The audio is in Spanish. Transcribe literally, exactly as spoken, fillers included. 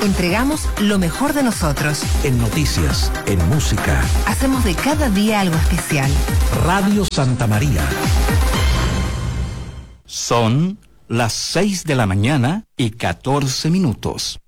Entregamos lo mejor de nosotros. En noticias, en música. Hacemos de cada día algo especial. Radio Santa María. Son las seis de la mañana y catorce minutos.